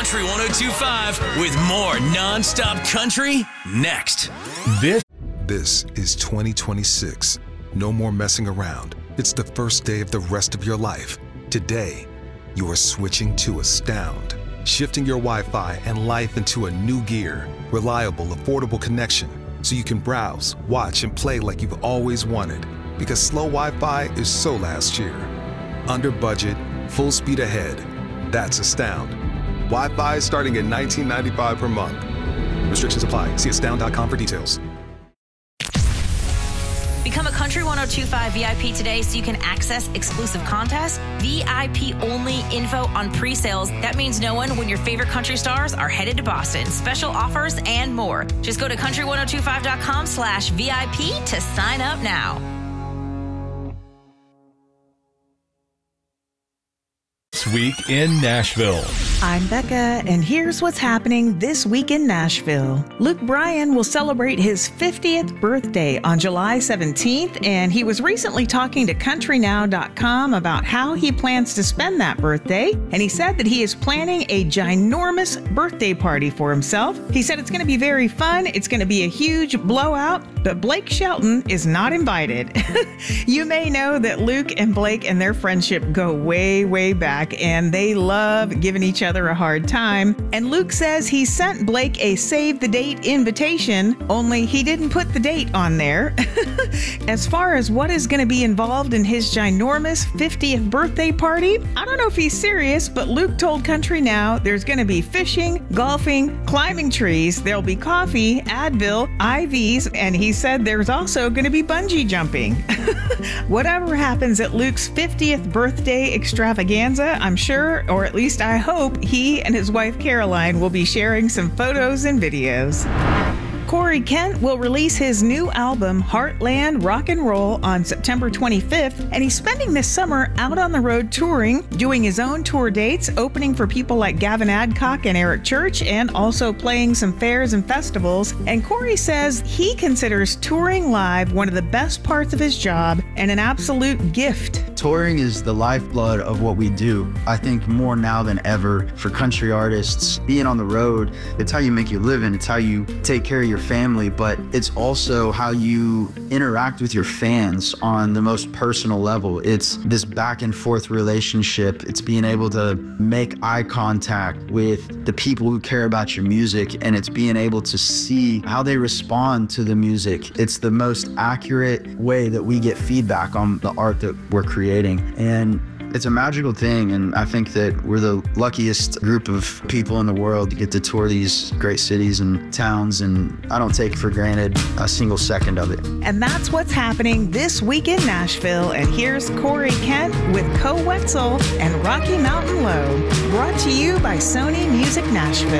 Country 102.5 with more nonstop country next. This is 2026. No more messing around. It's the first day of the rest of your life. Today, you are switching to Astound, shifting your Wi-Fi and life into a new gear. Reliable, affordable connection, so you can browse, watch, and play like you've always wanted. Because slow Wi-Fi is so last year. Under budget, full speed ahead. That's Astound. Wi-Fi starting at $19.95 per month. Restrictions apply. See astound.com for details. Become a Country 102.5 VIP today so you can access exclusive contests, VIP only info on pre-sales. That means knowing when your favorite country stars are headed to Boston, special offers, and more. Just go to country1025.com/VIP to sign up now. This week in Nashville. I'm Becca, and here's what's happening this week in Nashville. Luke Bryan will celebrate his 50th birthday on July 17th, and he was recently talking to countrynow.com about how he plans to spend that birthday, and he said that he is planning a ginormous birthday party for himself. He said it's going to be very fun, it's going to be a huge blowout, but Blake Shelton is not invited. You may know that Luke and Blake and their friendship go way, way back, and they love giving each other a hard time. And Luke says he sent Blake a save the date invitation, only he didn't put the date on there. As far as what is going to be involved in his ginormous 50th birthday party, I don't know if he's serious, but Luke told Country Now there's going to be fishing, golfing, climbing trees, there'll be coffee, Advil, IVs, and he said there's also going to be bungee jumping. Whatever happens at Luke's 50th birthday extravaganza, I'm sure, or at least I hope, he and his wife Caroline will be sharing some photos and videos. Corey Kent will release his new album, Heartland Rock and Roll, on September 25th, and he's spending this summer out on the road touring, doing his own tour dates, opening for people like Gavin Adcock and Eric Church, and also playing some fairs and festivals. And Corey says he considers touring live one of the best parts of his job and an absolute gift. Touring is the lifeblood of what we do. I think more now than ever for country artists, being on the road, it's how you make your living, it's how you take care of your family, but it's also how you interact with your fans on the most personal level. It's this back and forth relationship. It's being able to make eye contact with the people who care about your music, and it's being able to see how they respond to the music. It's the most accurate way that we get feedback on the art that we're creating. And it's a magical thing, and I think that we're the luckiest group of people in the world to get to tour these great cities and towns, and I don't take for granted a single second of it. And that's what's happening this week in Nashville, and here's Corey Kent with Co Wetzel and Rocky Mountain Low, brought to you by Sony Music Nashville.